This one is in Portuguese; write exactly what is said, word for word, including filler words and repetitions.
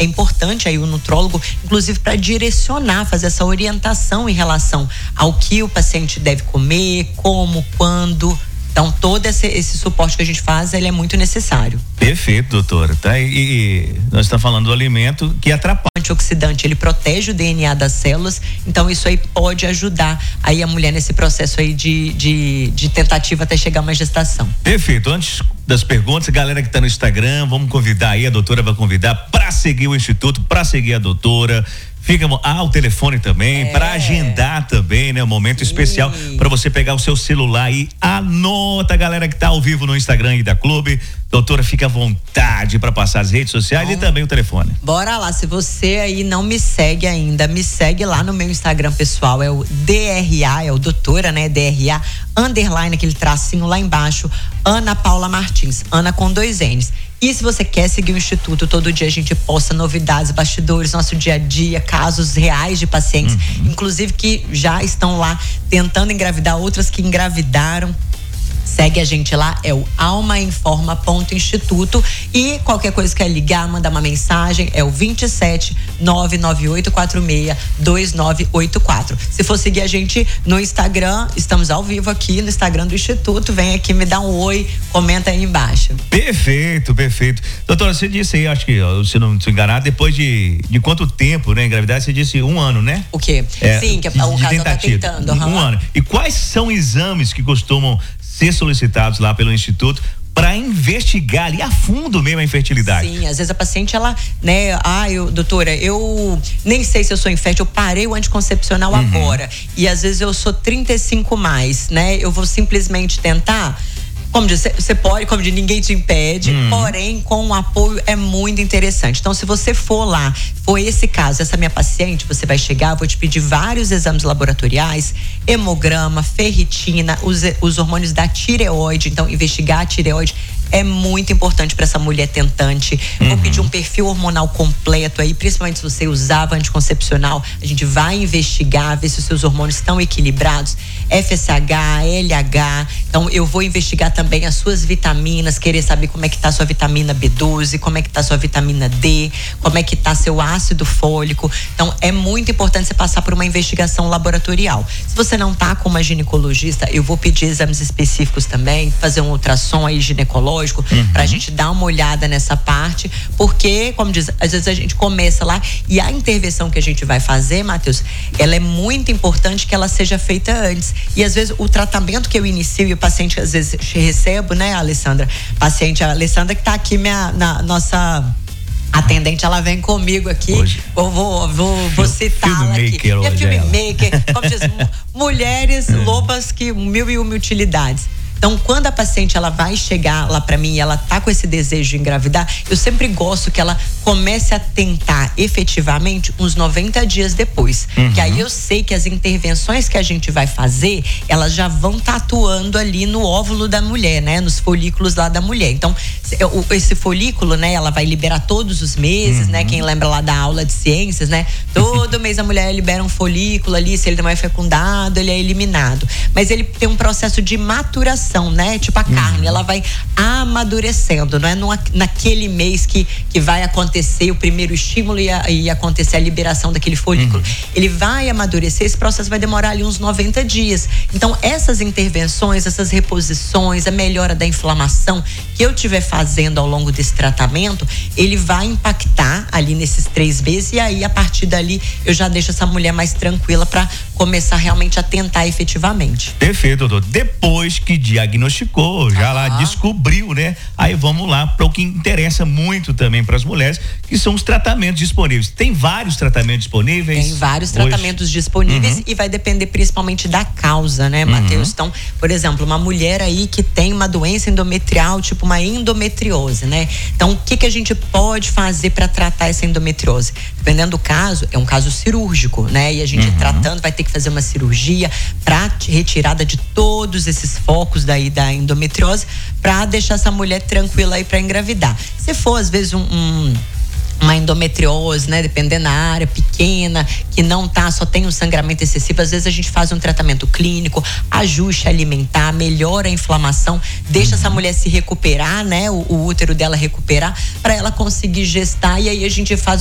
é importante aí o nutrólogo, inclusive para direcionar, fazer essa orientação em relação ao que o paciente deve comer, como, quando. Então, todo esse, esse suporte que a gente faz, ele é muito necessário. Perfeito, doutora. Tá? E, e nós estamos falando do alimento que atrapalha. O antioxidante, ele protege o D N A das células, então isso aí pode ajudar aí a mulher nesse processo aí de, de, de tentativa até chegar a uma gestação. Perfeito. Antes das perguntas, galera que está no Instagram, vamos convidar aí, a doutora vai convidar para seguir o Instituto, para seguir a doutora. Fica, ah, o telefone também, é. para agendar também, né? Um momento Sim. especial para você pegar o seu celular e anota, galera que tá ao vivo no Instagram e da Clube. Doutora, fica à vontade para passar as redes sociais Bom, e também o telefone. Bora lá, se você aí não me segue ainda, me segue lá no meu Instagram pessoal, é o D R A, é o doutora, né? D R A, underline, aquele tracinho lá embaixo, Ana Paula Martins, Ana com dois N's. E se você quer seguir o Instituto, todo dia a gente posta novidades, bastidores, nosso dia a dia, casos reais de pacientes, uhum. inclusive que já estão lá tentando engravidar, outras que engravidaram. Segue a gente lá, é o almainforma ponto instituto, e qualquer coisa que quer ligar, mandar uma mensagem, é o vinte e sete, nove nove oito quatro seis, dois nove oito quatro. Se for seguir a gente no Instagram, estamos ao vivo aqui no Instagram do Instituto, vem aqui me dá um oi, comenta aí embaixo. Perfeito, perfeito. Doutora, você disse aí, acho que, se não se enganar, depois de, de quanto tempo, né, engravidar, você disse um ano, né? O quê? É, Sim, que o casal tá tentando. Um uhum. ano. E quais são exames que costumam ser solicitados lá pelo Instituto para investigar ali a fundo mesmo a infertilidade? Sim, às vezes a paciente, ela, né, ah, eu, doutora, eu nem sei se eu sou infértil, eu parei o anticoncepcional uhum. agora, e às vezes eu sou trinta e cinco mais, né, eu vou simplesmente tentar. Como diz, você pode, como diz, ninguém te impede, hum. porém, com o apoio é muito interessante. Então, se você for lá, for esse caso, essa minha paciente, você vai chegar, vou te pedir vários exames laboratoriais, hemograma, ferritina, os, os hormônios da tireoide. Então, investigar a tireoide é muito importante para essa mulher tentante. Uhum. Vou pedir um perfil hormonal completo aí, principalmente se você usava anticoncepcional, a gente vai investigar, ver se os seus hormônios estão equilibrados, F S H, L H. Então, eu vou investigar também as suas vitaminas, querer saber como é que tá a sua vitamina B doze, como é que tá a sua vitamina D, como é que tá seu ácido fólico. Então, é muito importante você passar por uma investigação laboratorial. Se você não tá com uma ginecologista, eu vou pedir exames específicos também, fazer um ultrassom aí ginecológico, Uhum. pra gente dar uma olhada nessa parte, porque, como diz, às vezes a gente começa lá e a intervenção que a gente vai fazer, Matheus, ela é muito importante que ela seja feita antes. E às vezes o tratamento que eu inicio e o paciente às vezes recebo, né, Alessandra? Paciente, a Alessandra que tá aqui, minha, na nossa atendente, ela vem comigo aqui, hoje. vou, vou, vou, vou citá-la aqui. Minha filmmaker, como diz, mulheres lobas que mil e uma utilidades. Então, quando a paciente ela vai chegar lá para mim e ela tá com esse desejo de engravidar, eu sempre gosto que ela comece a tentar efetivamente uns noventa dias depois. Uhum. Que aí eu sei que as intervenções que a gente vai fazer, elas já vão estar tá atuando ali no óvulo da mulher, né? Nos folículos lá da mulher. Então, esse folículo, né? Ela vai liberar todos os meses, uhum. né? Quem lembra lá da aula de ciências, né? Todo mês a mulher libera um folículo ali, se ele não é fecundado, ele é eliminado. Mas ele tem um processo de maturação, né? Tipo a carne, uhum. ela vai amadurecendo, não é Numa, naquele mês que, que vai acontecer o primeiro estímulo e, a, e acontecer a liberação daquele folículo. Uhum. Ele vai amadurecer, esse processo vai demorar ali uns noventa dias. Então, essas intervenções, essas reposições, a melhora da inflamação que eu estiver fazendo ao longo desse tratamento, ele vai impactar ali nesses três meses, e aí, a partir dali, eu já deixo essa mulher mais tranquila para começar realmente a tentar efetivamente. Perfeito, doutor. Depois que diagnosticou, já ah. lá descobriu, né? Aí vamos lá para o que interessa muito também para as mulheres, que são os tratamentos disponíveis. Tem vários tratamentos disponíveis? Tem vários hoje. tratamentos disponíveis uhum. e vai depender principalmente da causa, né, Matheus? Uhum. Então, por exemplo, uma mulher aí que tem uma doença endometrial, tipo uma endometriose, né? Então, o que que a gente pode fazer para tratar essa endometriose? Dependendo do caso, é um caso cirúrgico, né? E a gente uhum. tratando vai ter que fazer uma cirurgia para retirada de todos esses focos daí da endometriose, para deixar essa mulher tranquila aí para engravidar. Se for às vezes um, um uma endometriose, né, dependendo da área pequena, que não tá, só tem um sangramento excessivo, às vezes a gente faz um tratamento clínico, ajuste alimentar, melhora a inflamação, deixa uhum. essa mulher se recuperar, né, o, o útero dela recuperar, para ela conseguir gestar, e aí a gente faz